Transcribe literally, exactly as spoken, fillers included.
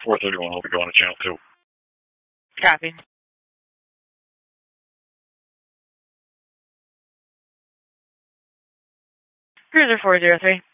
four thirty-one, I'll be going to channel two. Copy. Cruiser four zero three.